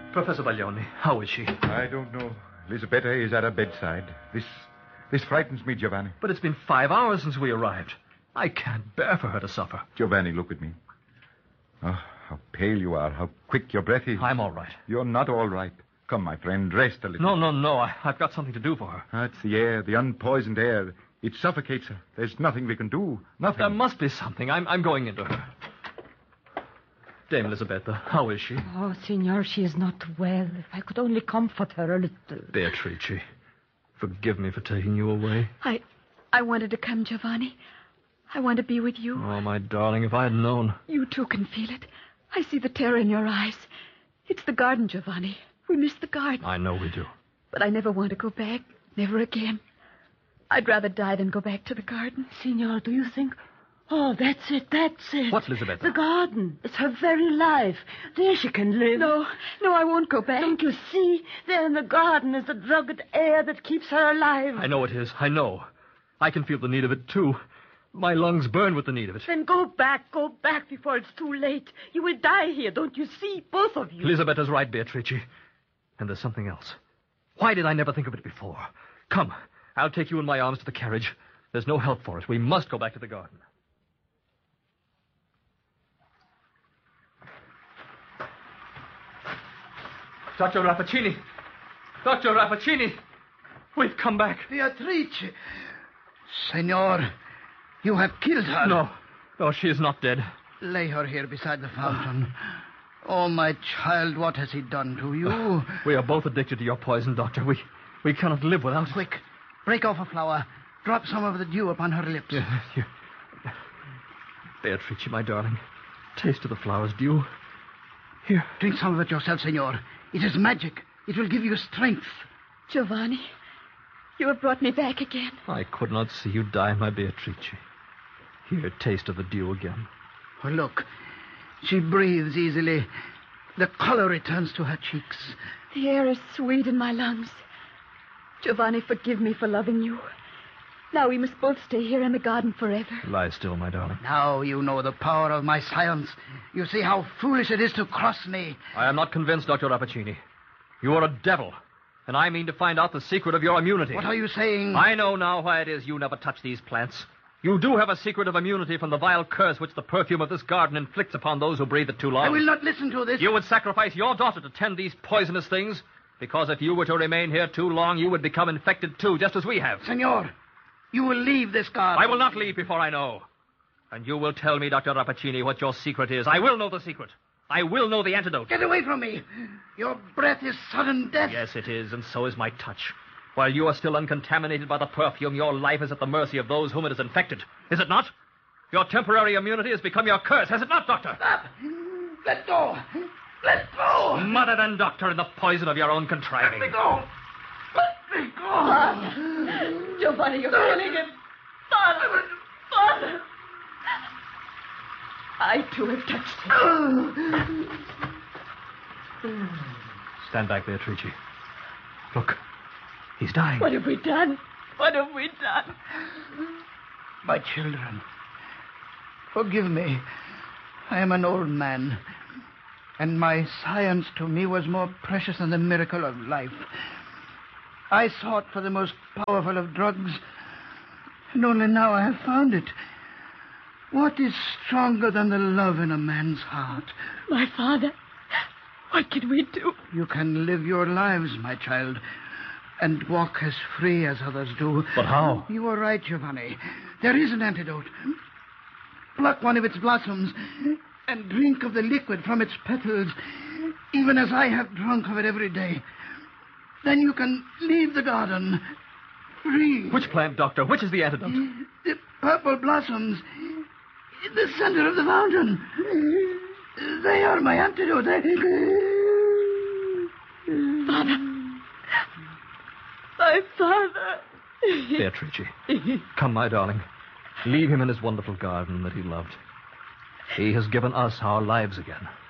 Professor Baglioni, how is she? I don't know. Lisabetta is at her bedside. This frightens me, Giovanni. But it's been 5 hours since we arrived. I can't bear for her to suffer. Giovanni, look at me. Oh, how pale you are. How quick your breath is. I'm all right. You're not all right. Come, my friend, rest a little. No. I've got something to do for her. That's the air, the unpoisoned air. It suffocates her. There's nothing we can do. Nothing. There must be something. I'm going into her. Dame Elisabetta, how is she? Oh, Signor, she is not well. If I could only comfort her a little. Beatrice, forgive me for taking you away. I wanted to come, Giovanni. I want to be with you. Oh, my darling, if I had known. You too can feel it. I see the terror in your eyes. It's the garden, Giovanni. We miss the garden. I know we do. But I never want to go back. Never again. I'd rather die than go back to the garden. Signor, do you think... Oh, that's it. What, Elisabetta? The garden. It's her very life. There she can live. No, I won't go back. Don't you see? There in the garden is the drugged air that keeps her alive. I know it is. I know. I can feel the need of it, too. My lungs burn with the need of it. Then go back before it's too late. You will die here, don't you see? Both of you. Elisabetta's right, Beatrice. And there's something else. Why did I never think of it before? Come, I'll take you in my arms to the carriage. There's no help for it. We must go back to the garden. Dr. Rappaccini! Dr. Rappaccini! We've come back. Beatrice! Signor, you have killed her. No, she is not dead. Lay her here beside the fountain. Oh, my child, what has he done to you? We are both addicted to your poison, Doctor. We cannot live without it. Quick, break off a flower. Drop some of the dew upon her lips. Beatrice, my darling, taste of the flower's dew. Here. Drink some of it yourself, Signor. It is magic. It will give you strength. Giovanni, you have brought me back again. I could not see you die, my Beatrice. Here, taste of the dew again. Oh, look. She breathes easily. The color returns to her cheeks. The air is sweet in my lungs. Giovanni, forgive me for loving you. Now we must both stay here in the garden forever. Lie still, my darling. Now you know the power of my science. You see how foolish it is to cross me. I am not convinced, Dr. Rappaccini. You are a devil, and I mean to find out the secret of your immunity. What are you saying? I know now why it is you never touch these plants. You do have a secret of immunity from the vile curse which the perfume of this garden inflicts upon those who breathe it too long. I will not listen to this. You would sacrifice your daughter to tend these poisonous things, because if you were to remain here too long, you would become infected too, just as we have. Senor, you will leave this garden. I will not leave before I know. And you will tell me, Dr. Rappaccini, what your secret is. I will know the secret. I will know the antidote. Get away from me. Your breath is sudden death. Yes, it is, and so is my touch. While you are still uncontaminated by the perfume, your life is at the mercy of those whom it has infected. Is it not? Your temporary immunity has become your curse, has it not, Doctor? Stop! Let go! Let go! Mother than Doctor in the poison of your own contriving. Let me go! Let me go! Giovanni, you're killing him. Father! I, too, have touched him. Stand back, Beatrice. Look. He's dying. What have we done? What have we done? My children, forgive me. I am an old man, and my science to me was more precious than the miracle of life. I sought for the most powerful of drugs, and only now I have found it. What is stronger than the love in a man's heart? My father, what can we do? You can live your lives, my child, and walk as free as others do. But how? You are right, Giovanni. There is an antidote. Pluck one of its blossoms and drink of the liquid from its petals, even as I have drunk of it every day. Then you can leave the garden free. Which plant, Doctor? Which is the antidote? The purple blossoms in the center of the fountain. They are my antidote. Father. My father. Beatrice, come, my darling. Leave him in his wonderful garden that he loved. He has given us our lives again.